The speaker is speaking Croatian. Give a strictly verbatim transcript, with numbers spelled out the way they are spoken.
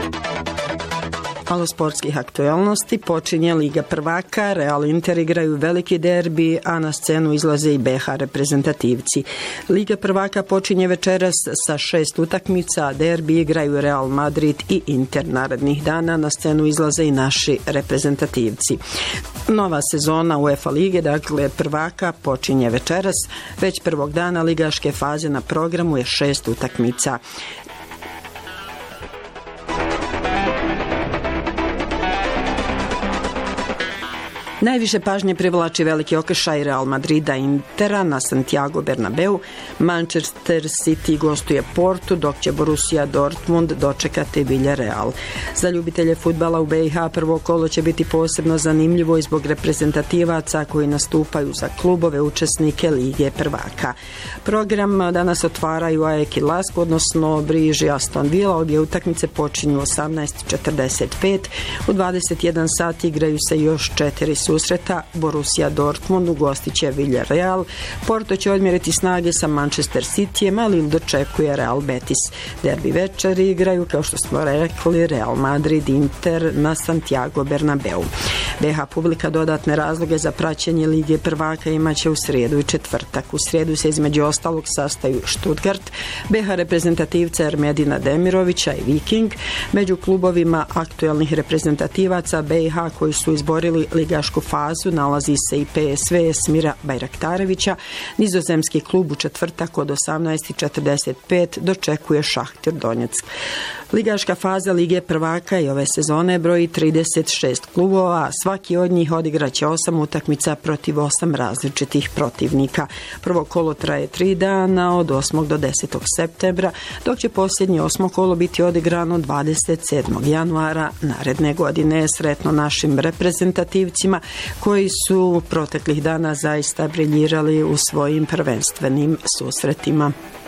Malo sportskih aktualnosti, počinje Liga prvaka, Real Inter igraju veliki derbi, a na scenu izlaze i be ha reprezentativci. Liga prvaka počinje večeras sa šest utakmica, a derbi igraju Real Madrid i Inter. Narednih dana na scenu izlaze i naši reprezentativci. Nova sezona UEFA lige, dakle prvaka, počinje večeras. Već prvog dana ligaške faze na programu je šest utakmica. Najviše pažnje privlači veliki okršaj Real Madrida i Intera na Santiago Bernabeu. Manchester City gostuje Portu, dok će Borussia Dortmund dočekati Villarreal. Za ljubitelje fudbala u be i ha prvo kolo će biti posebno zanimljivo i zbog reprezentativaca koji nastupaju za klubove učesnike Lige prvaka. Program danas otvaraju A E K i Lask, odnosno Briži Aston Villa. Obje utakmice počinju osamnaest četrdeset pet. U dvadeset jedan sati igraju se još četiri susreta. Borussia Dortmund ugostit će Villarreal, Porto će odmjeriti snage sa Manchester Cityjem, ali dočekuje Real Betis. Derbi večeri igraju, kao što smo rekli, Real Madrid Inter na Santiago Bernabeu. be ha publika dodatne razloge za praćenje Lige prvaka imaće u srijedu i četvrtak. U srijedu se između ostalog sastaju Stuttgart, be ha reprezentativca Ermedina Demirovića i Viking. Među klubovima aktuelnih reprezentativaca be i ha koji su izborili ligašku fazu nalazi se i pe es ve Smira Bajraktarevića. Nizozemski klub u četvrtak od osamnaest četrdeset pet dočekuje Šahtir Donjeck. Ligaška faza Lige prvaka i ove sezone broji trideset šest klubova, svaki od njih odigraće osam utakmica protiv osam različitih protivnika. Prvo kolo traje tri dana od osmog do desetog septembra, dok će posljednje osmo kolo biti odigrano dvadeset sedmog januara naredne godine. Sretno našim reprezentativcima koji su proteklih dana zaista briljirali u svojim prvenstvenim susretima.